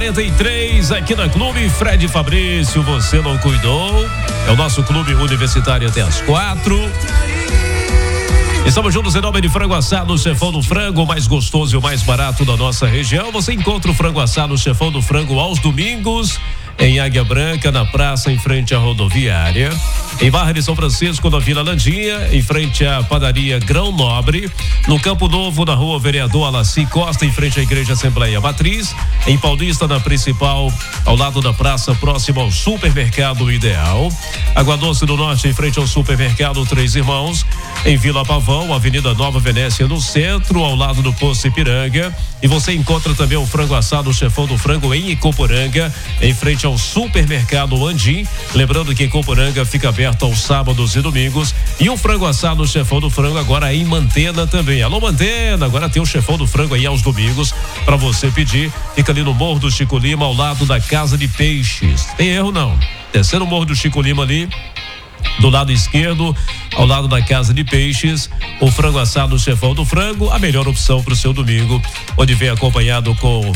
6h43 aqui na Clube Fred Fabrício. Você não cuidou? É o nosso clube universitário até às 4. Estamos juntos em nome de Frango Assado, Chefão do Frango, o mais gostoso e o mais barato da nossa região. Você encontra o Frango Assado, Chefão do Frango aos domingos, em Águia Branca, na praça, em frente à rodoviária. Em Barra de São Francisco, na Vila Landinha, em frente à padaria Grão Nobre. No Campo Novo, na rua Vereador Alaci Costa, em frente à Igreja Assembleia Matriz. Em Paulista, na Principal, ao lado da praça, próximo ao Supermercado Ideal. Água Doce do Norte, em frente ao Supermercado Três Irmãos. Em Vila Pavão, Avenida Nova Venécia, no centro, ao lado do Poço Ipiranga. E você encontra também o Frango Assado, o Chefão do Frango, em Icoporanga, em frente ao Supermercado Andim. Lembrando que Icoporanga fica aberto aos sábados e domingos. E o Frango Assado, o Chefão do Frango, agora em Mantena também. Alô, Mantena, agora tem o Chefão do Frango aí aos domingos para você pedir. Fica ali no Morro do Chico Lima, ao lado da Casa de Peixes. Tem erro não. Descendo o Morro do Chico Lima ali, do lado esquerdo, ao lado da Casa de Peixes, o Frango Assado, o Chefão do Frango, a melhor opção para o seu domingo, onde vem acompanhado com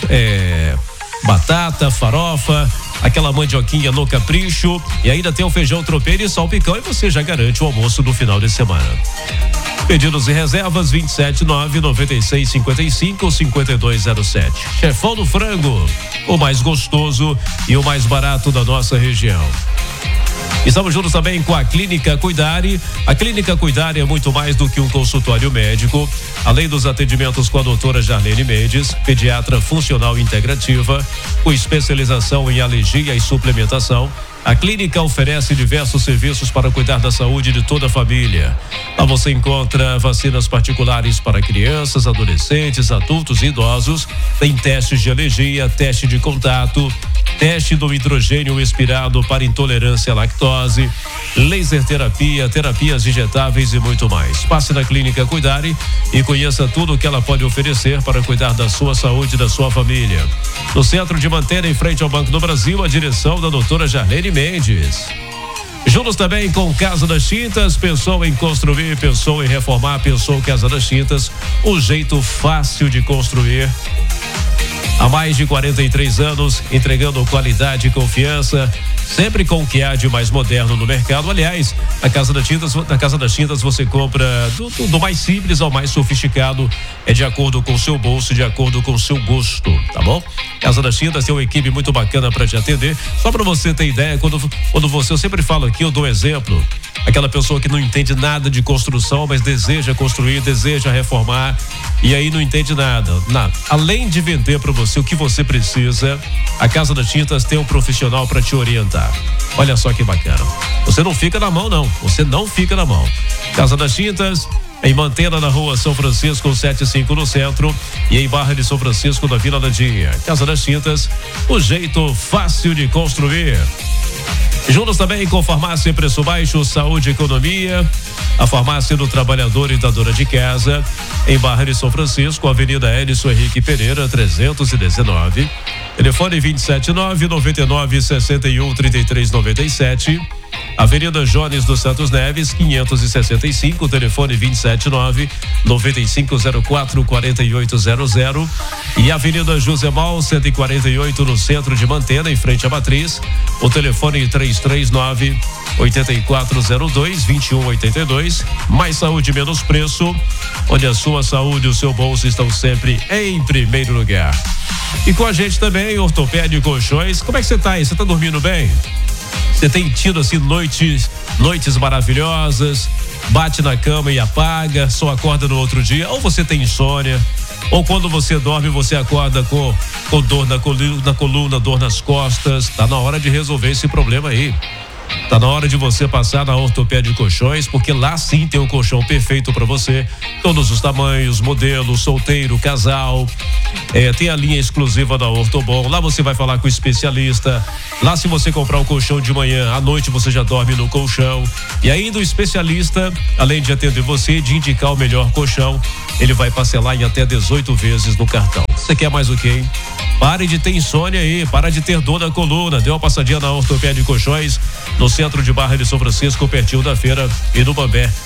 batata, farofa, aquela mandioquinha no capricho, e ainda tem o feijão tropeiro e salpicão, e você já garante o almoço do final de semana. Pedidos e reservas 279-9655-5207. Chefão do Frango, o mais gostoso e o mais barato da nossa região. Estamos juntos também com a Clínica Cuidare. A Clínica Cuidare é muito mais do que um consultório médico. Além dos atendimentos com a doutora Jarlene Mendes, pediatra funcional integrativa, com especialização em alergia e suplementação, a clínica oferece diversos serviços para cuidar da saúde de toda a família. Lá você encontra vacinas particulares para crianças, adolescentes, adultos e idosos. Tem testes de alergia, teste de contato, teste do hidrogênio expirado para intolerância à lactose, laser terapia, terapias injetáveis e muito mais. Passe na Clínica Cuidare e conheça tudo o que ela pode oferecer para cuidar da sua saúde e da sua família. No centro de Mantena, em frente ao Banco do Brasil, a direção da doutora Jarlene Mendes. Juntos também com Casa das Tintas. Pensou em construir, pensou em reformar, pensou Casa das Tintas, o jeito fácil de construir. Há mais de 43 anos, entregando qualidade e confiança, sempre com o que há de mais moderno no mercado. Aliás, na Casa das Tintas você compra do mais simples ao mais sofisticado, é de acordo com o seu bolso, de acordo com o seu gosto, tá bom? Casa das Tintas tem uma equipe muito bacana para te atender. Só para você ter ideia, quando eu sempre falo aqui, eu dou exemplo. Aquela pessoa que não entende nada de construção, mas deseja construir, deseja reformar, e aí não entende nada. Além de vender para você o que você precisa, a Casa das Tintas tem um profissional para te orientar. Olha só que bacana. Você não fica na mão, não. Você não fica na mão. Casa das Tintas, em Mantena, na rua São Francisco, 75 no centro, e em Barra de São Francisco, na Vila Landinha. Casa das Tintas, o jeito fácil de construir. Juntos também com Farmácia Preço Baixo, Saúde e Economia, a Farmácia do Trabalhador e da Dona de Casa, em Barra de São Francisco, Avenida Edson Henrique Pereira, 319. Telefone 279-9961-3397. Avenida Jones dos Santos Neves, 565, telefone 279-9504-4800. E Avenida José Mal, 148, no centro de Mantena, em frente à Matriz. O telefone 339-8402-2182. Mais saúde, menos preço, onde a sua saúde e o seu bolso estão sempre em primeiro lugar. E com a gente também, Ortopédia e Colchões. Como é que você tá aí? Você tá dormindo bem? Você tem tido assim noites maravilhosas, bate na cama e apaga, só acorda no outro dia, ou você tem insônia, ou quando você dorme você acorda com dor na coluna, dor nas costas. Tá na hora de resolver esse problema aí. Tá na hora de você passar na Ortopédia e Colchões, porque lá sim tem um colchão perfeito para você, todos os tamanhos, modelos, solteiro, casal. Tem a linha exclusiva da Ortobon. Lá você vai falar com o especialista. Lá, se você comprar um colchão de manhã, à noite você já dorme no colchão. E ainda o especialista, além de atender você e de indicar o melhor colchão, ele vai parcelar em até 18 vezes no cartão. Você quer mais o quê, hein? Pare de ter insônia aí, para de ter dor na coluna. Dê uma passadinha na Ortopédia e Colchões, no centro de Barra de São Francisco, pertinho da feira, e no Bambé.